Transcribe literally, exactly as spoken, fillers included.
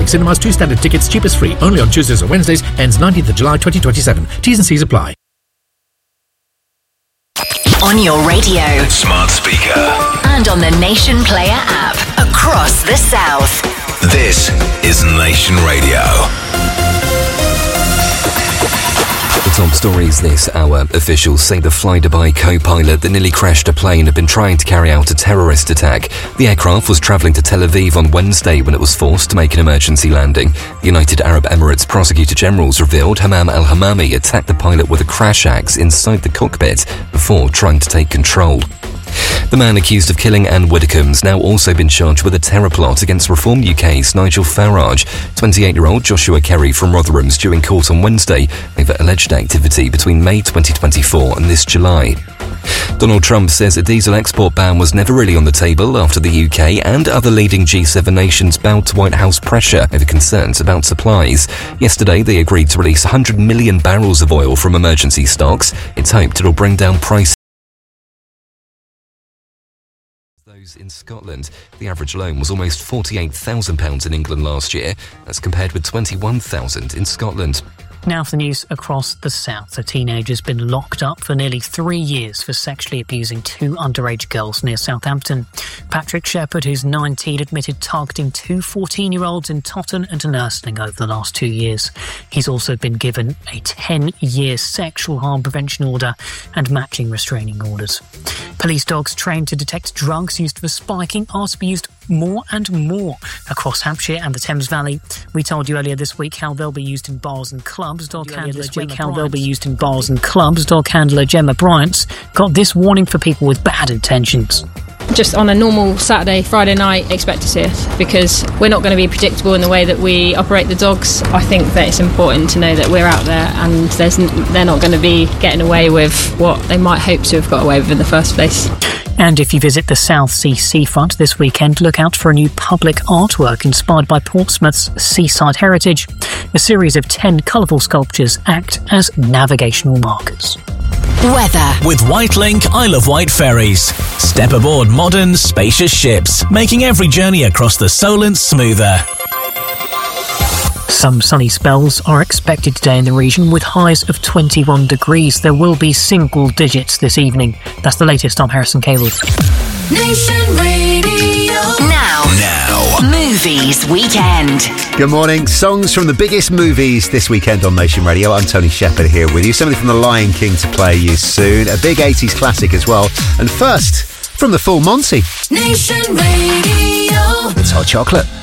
Cinemax. Cinemas two standard tickets, cheapest free. Only on Tuesdays or Wednesdays. Ends nineteenth of July twenty twenty-seven. T's and C's apply. On your radio, smart speaker, and on the Nation Player app across the South. This is Nation Radio. The top stories this hour. Officials say the Fly Dubai co-pilot that nearly crashed a plane had been trying to carry out a terrorist attack. The aircraft was travelling to Tel Aviv on Wednesday when it was forced to make an emergency landing. The United Arab Emirates Prosecutor General's revealed Hammam al-Hammami attacked the pilot with a crash axe inside the cockpit before trying to take control. The man accused of killing Anne Widdecombe's now also been charged with a terror plot against Reform U K's Nigel Farage. twenty-eight-year-old Joshua Kerry from Rotherham's due in court on Wednesday over alleged activity between May twenty twenty-four and this July. Donald Trump says a diesel export ban was never really on the table after the U K and other leading G seven nations bowed to White House pressure over concerns about supplies. Yesterday, they agreed to release one hundred million barrels of oil from emergency stocks. It's hoped it'll bring down prices. In Scotland, the average loan was almost forty-eight thousand pounds in England last year. That's compared with twenty-one thousand in Scotland. Now for the news across the south. A teenager has been locked up for nearly three years for sexually abusing two underage girls near Southampton. Patrick Shepherd, who's nineteen, admitted targeting two fourteen-year-olds in Totton and Nursling over the last two years. He's also been given a ten-year sexual harm prevention order and matching restraining orders. Police dogs trained to detect drugs used for spiking are to be used more and more across Hampshire and the Thames Valley. We told you earlier this week how they'll be used in bars and clubs. Dog handler this week how they'll be used in bars and clubs. Dog handler Gemma Bryant's got this warning for people with bad intentions. Just on a normal Saturday, Friday night, expect to see us because we're not going to be predictable in the way that we operate the dogs. I think that it's important to know that we're out there and there's n- they're not going to be getting away with what they might hope to have got away with in the first place. And if you visit the South Sea seafront this weekend, look out for a new public artwork inspired by Portsmouth's seaside heritage. A series of ten colourful sculptures act as navigational markers. Weather. With Whitelink Isle of Wight ferries. Step aboard modern, spacious ships, making every journey across the Solent smoother. Some sunny spells are expected today in the region with highs of twenty-one degrees. There will be single digits this evening. That's the latest. I'm Harrison Cawood. Nation Radio. Now. Now. Movies Weekend. Good morning. Songs from the biggest movies this weekend on Nation Radio. I'm Tony Shepherd here with you. Something from The Lion King to play you soon. A big eighties classic as well. And first, from the Full Monty. Nation Radio. It's Hot Chocolate.